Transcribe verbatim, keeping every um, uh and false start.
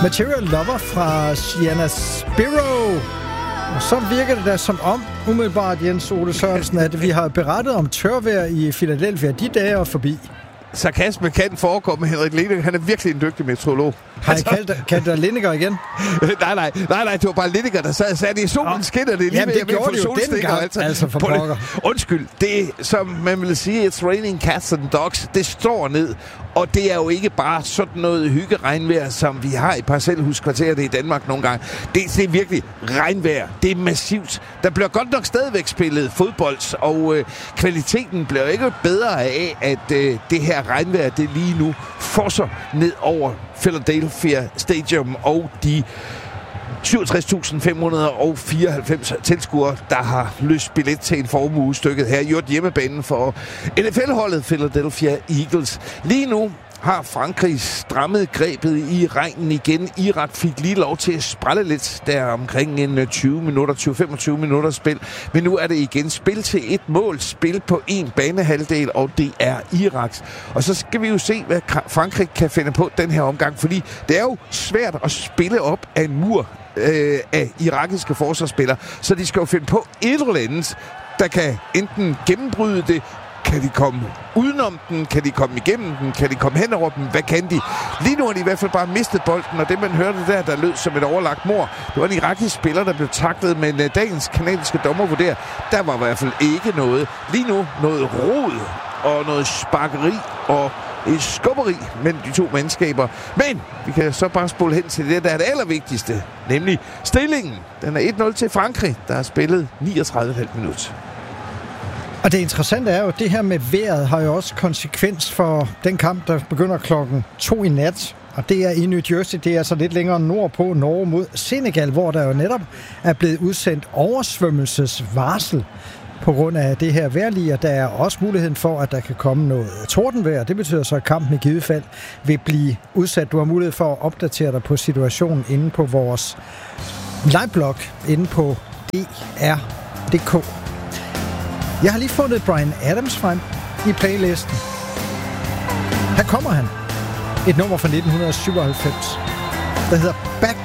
Material Lover fra Sienna Spiro. Og så virker det da som om, umiddelbart Jens Ole Sørensen, at vi har berettet om tørvejr i Philadelphia. De dage er forbi. Sarkasme kan forekomme. Henrik Lineker, han er virkelig en dygtig meteorolog. Har jeg kaldt, kaldt dig Lineker igen? nej, nej, nej, nej, det var bare Lineker, der sad og sagde, det i solen oh. skinner det lige Jamen, det gjorde det jo dengang, altså, altså for pokker. Undskyld, det som man vil sige, it's raining cats and dogs, det står ned, og det er jo ikke bare sådan noget hyggeregnvejr, som vi har i parcelhuskvarteret i Danmark nogle gange. Det, det er virkelig regnvejr, det er massivt. Der bliver godt nok stadigvæk spillet fodbold, og øh, kvaliteten bliver ikke bedre af, at øh, det her regnvejr, det lige nu fosser ned over Philadelphia Stadium og de syvogtres tusind fem hundrede fireoghalvfems tilskuere, der har løst billet til en formuestykket her i hjemmebanen for N F L-holdet Philadelphia Eagles. Lige nu har Frankrig strammet grebet i regnen igen. Irak fik lige lov til at sprælle lidt der omkring en tyve minutter, tyve til femogtyve minutter spil. Men nu er det igen spil til et mål. Spil på en banehalvdel, og det er Iraks. Og så skal vi jo se, hvad Frankrig kan finde på den her omgang, fordi det er jo svært at spille op af en mur øh, af irakiske forsvarsspillere. Så de skal jo finde på et eller andet, der kan enten gennembryde det. Kan de komme udenom den? Kan de komme igennem den? Kan de komme hen over dem? Hvad kan de? Lige nu har de i hvert fald bare mistet bolden, og det man hørte der, der lød som et overlagt mord, det var en irakisk spiller, der blev taklet, men uh, dagens kanadiske dommer vurderer, der var i hvert fald ikke noget. Lige nu noget rod og noget sparkeri og et skubberi mellem de to mandskaber. Men vi kan så bare spole hen til det, der er det allervigtigste, nemlig stillingen. Den er et nul til Frankrig, der har spillet niogtredive komma fem minutter. Og det interessante er jo, at det her med vejret har jo også konsekvens for den kamp, der begynder klokken to i nat. Og det er i New Jersey, det er altså lidt længere nordpå, Norge mod Senegal, hvor der jo netop er blevet udsendt oversvømmelsesvarsel på grund af det her vejrlige, og der er også muligheden for, at der kan komme noget tordenvejr. Det betyder så, at kampen i givet fald vil blive udsat. Du har mulighed for at opdatere dig på situationen inde på vores liveblog, inde på D R punktum D K. Jeg har lige fundet Bryan Adams frem i playlisten. Her kommer han. Et nummer fra nitten syvoghalvfems, der hedder Back